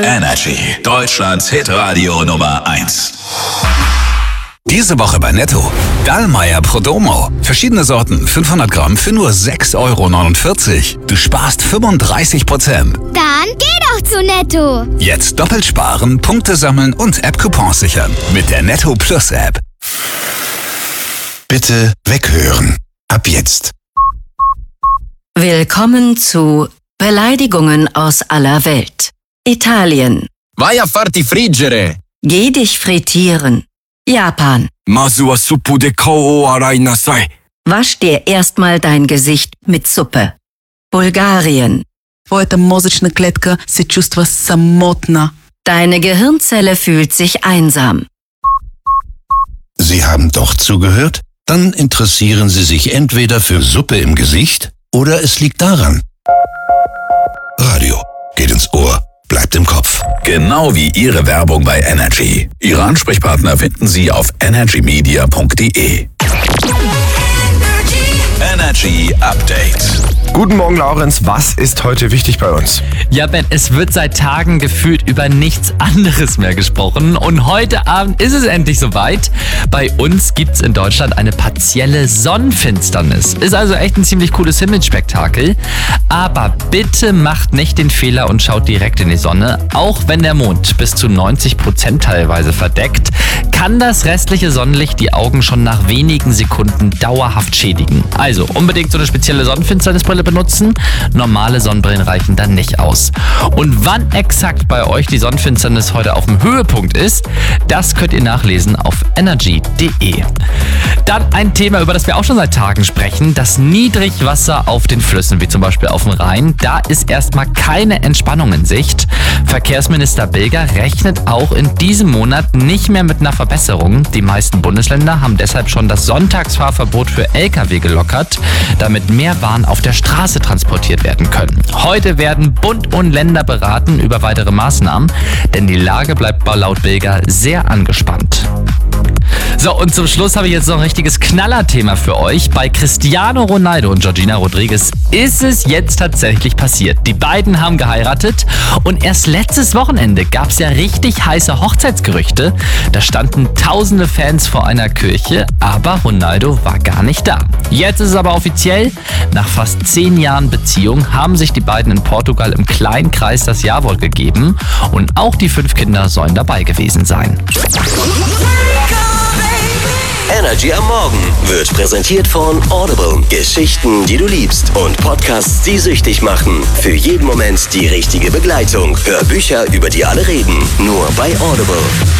Energy, Deutschlands Hitradio Nummer 1. Diese Woche bei Netto. Dallmayr Prodomo. Verschiedene Sorten, 500 Gramm für nur 6,49 €. Du sparst 35%. Dann geh doch zu Netto. Jetzt doppelt sparen, Punkte sammeln und App-Coupons sichern. Mit der Netto Plus App. Bitte weghören. Ab jetzt. Willkommen zu Beleidigungen aus aller Welt. Italien. Vai a farti friggere. Geh dich frittieren. Japan. Masu wa suppu de kao o arai nasai. Wasch dir erstmal dein Gesicht mit Suppe. Bulgarien. Твоята мозъчна клетка се чувства самотна. Deine Gehirnzelle fühlt sich einsam. Sie haben doch zugehört? Dann interessieren Sie sich entweder für Suppe im Gesicht oder es liegt daran. Radio geht ins Ohr, bleibt im Kopf. Genau wie Ihre Werbung bei Energy. Ihre Ansprechpartner finden Sie auf energymedia.de. Energy Update. Guten Morgen, Laurenz. Was ist heute wichtig bei uns? Ja, Ben, es wird seit Tagen gefühlt über nichts anderes mehr gesprochen. Und heute Abend ist es endlich soweit. Bei uns gibt's in Deutschland eine partielle Sonnenfinsternis. Ist also echt ein ziemlich cooles Himmelsspektakel. Aber bitte macht nicht den Fehler und schaut direkt in die Sonne. Auch wenn der Mond bis zu 90% teilweise verdeckt, kann das restliche Sonnenlicht die Augen schon nach wenigen Sekunden dauerhaft schädigen. Also unbedingt so eine spezielle Sonnenfinsternisbrille benutzen. Normale Sonnenbrillen reichen dann nicht aus. Und wann exakt bei euch die Sonnenfinsternis heute auf dem Höhepunkt ist, das könnt ihr nachlesen auf energy.de. Dann ein Thema, über das wir auch schon seit Tagen sprechen, das Niedrigwasser auf den Flüssen, wie zum Beispiel auf dem Rhein. Da ist erstmal keine Entspannung in Sicht. Verkehrsminister Bilger rechnet auch in diesem Monat nicht mehr mit einer Verbesserung. Die meisten Bundesländer haben deshalb schon das Sonntagsfahrverbot für Lkw gelockert, damit mehr Waren auf der Straße transportiert werden können. Heute werden Bund und Länder beraten über weitere Maßnahmen, denn die Lage bleibt laut Bilger sehr angespannt. So, und zum Schluss habe ich jetzt noch ein richtiges Knallerthema für euch. Bei Cristiano Ronaldo und Georgina Rodriguez ist es jetzt tatsächlich passiert. Die beiden haben geheiratet und erst letztes Wochenende gab es ja richtig heiße Hochzeitsgerüchte. Da standen tausende Fans vor einer Kirche, aber Ronaldo war gar nicht da. Jetzt ist es aber offiziell. Nach fast 10 Jahren Beziehung haben sich die beiden in Portugal im kleinen Kreis das Ja-Wort gegeben und auch die 5 Kinder sollen dabei gewesen sein. Energy am Morgen wird präsentiert von Audible. Geschichten, die du liebst und Podcasts, die süchtig machen. Für jeden Moment die richtige Begleitung. Hör Bücher, über die alle reden. Nur bei Audible.